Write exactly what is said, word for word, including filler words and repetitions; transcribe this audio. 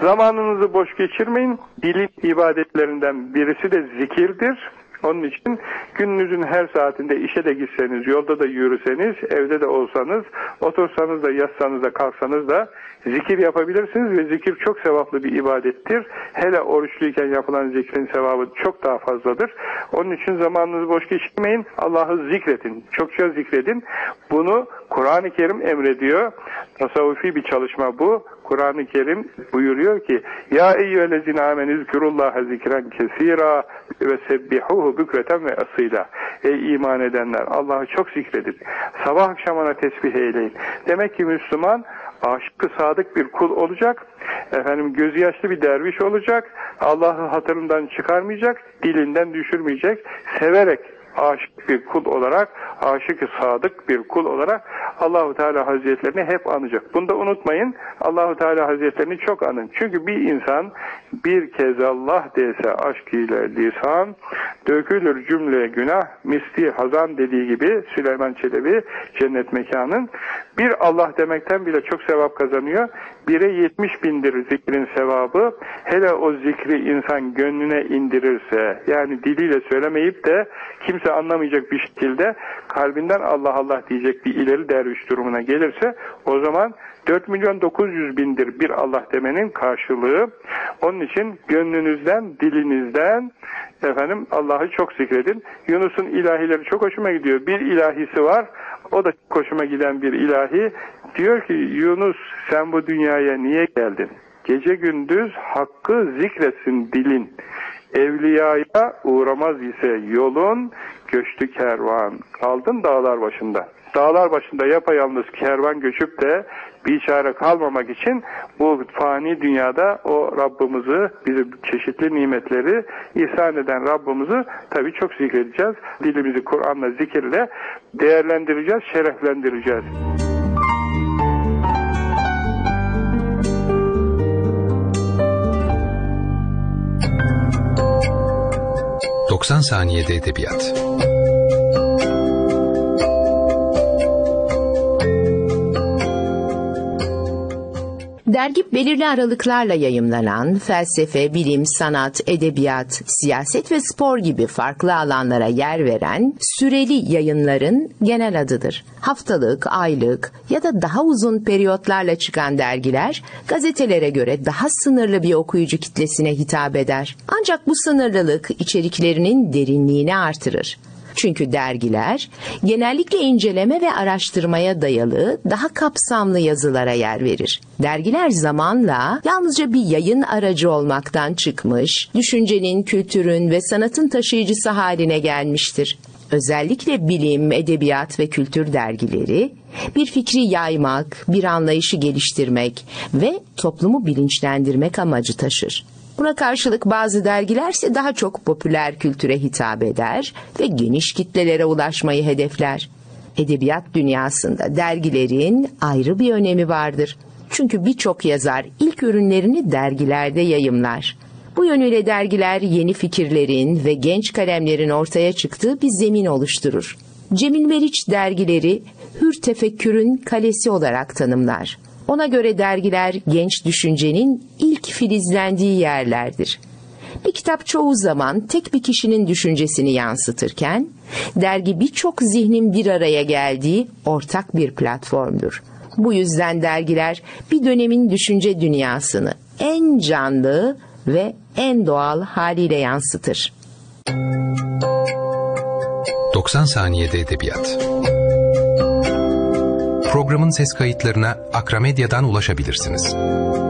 Zamanınızı boş geçirmeyin. Dilin ibadetlerinden birisi de zikirdir. Onun için gününüzün her saatinde işe de gitseniz, yolda da yürüseniz, evde de olsanız, otursanız da, yatsanız da, kalksanız da zikir yapabilirsiniz ve zikir çok sevaplı bir ibadettir. Hele oruçluyken yapılan zikrin sevabı çok daha fazladır. Onun için zamanınızı boş geçirmeyin, Allah'ı zikredin, çokça zikredin. Bunu Kur'an-ı Kerim emrediyor. Tasavvufi bir çalışma bu. Kur'an-ı Kerim buyuruyor ki: Ya eyyühellezine amenüzkürullaha zikren kesira ve sebbihuhu bükreten ve asıyla. Ey iman edenler, Allah'ı çok zikredin. Sabah akşam ona tesbih eyleyin. Demek ki Müslüman aşık-ı sadık bir kul olacak. Efendim gözü yaşlı bir derviş olacak. Allah'ı hatırından çıkarmayacak, dilinden düşürmeyecek. Severek aşık bir kul olarak, aşık-ı sadık bir kul olarak Allahu Teala Hazretlerini hep anacak. Bunu da unutmayın. Allahu Teala Hazretlerini çok anın. Çünkü bir insan bir kez Allah dese aşk ile lisan, dökülür cümle günah, misli hazan dediği gibi Süleyman Çelebi cennet mekanın. Bir Allah demekten bile çok sevap kazanıyor. Bire yetmiş bindir zikrin sevabı. Hele o zikri insan gönlüne indirirse, yani diliyle söylemeyip de kimse anlamayacak bir şekilde kalbinden Allah Allah diyecek bir ileri derviş durumuna gelirse, o zaman dört milyon dokuz yüz bindir bir Allah demenin karşılığı. Onun için gönlünüzden, dilinizden efendim Allah'ı çok zikredin. Yunus'un ilahileri çok hoşuma gidiyor. Bir ilahisi var. O da hoşuma giden bir ilahi. Diyor ki: Yunus, sen bu dünyaya niye geldin? Gece gündüz hakkı zikretsin dilin. Evliyaya uğramaz ise yolun, göçtü kervan. Kaldın dağlar başında. Dağlar başında yapayalnız kervan göçüp de biçare kalmamak için bu fani dünyada o Rabbimizi, bize çeşitli nimetleri ihsan eden Rabbimizi tabii çok zikredeceğiz. Dilimizi Kur'an'la, zikirle değerlendireceğiz, şereflendireceğiz. doksan saniyede edebiyat. Dergi belirli aralıklarla yayımlanan felsefe, bilim, sanat, edebiyat, siyaset ve spor gibi farklı alanlara yer veren süreli yayınların genel adıdır. Haftalık, aylık ya da daha uzun periyotlarla çıkan dergiler gazetelere göre daha sınırlı bir okuyucu kitlesine hitap eder. Ancak bu sınırlılık içeriklerinin derinliğini artırır. Çünkü dergiler genellikle inceleme ve araştırmaya dayalı daha kapsamlı yazılara yer verir. Dergiler zamanla yalnızca bir yayın aracı olmaktan çıkmış, düşüncenin, kültürün ve sanatın taşıyıcısı haline gelmiştir. Özellikle bilim, edebiyat ve kültür dergileri bir fikri yaymak, bir anlayışı geliştirmek ve toplumu bilinçlendirmek amacı taşır. Buna karşılık bazı dergiler ise daha çok popüler kültüre hitap eder ve geniş kitlelere ulaşmayı hedefler. Edebiyat dünyasında dergilerin ayrı bir önemi vardır. Çünkü birçok yazar ilk ürünlerini dergilerde yayımlar. Bu yönüyle dergiler yeni fikirlerin ve genç kalemlerin ortaya çıktığı bir zemin oluşturur. Cemil Meriç dergileri hür tefekkürün kalesi olarak tanımlar. Ona göre dergiler genç düşüncenin ilk filizlendiği yerlerdir. Bir kitap çoğu zaman tek bir kişinin düşüncesini yansıtırken, dergi birçok zihnin bir araya geldiği ortak bir platformdur. Bu yüzden dergiler bir dönemin düşünce dünyasını en canlı ve en doğal haliyle yansıtır. doksan saniyede edebiyat. Programın ses kayıtlarına Akramedya'dan ulaşabilirsiniz.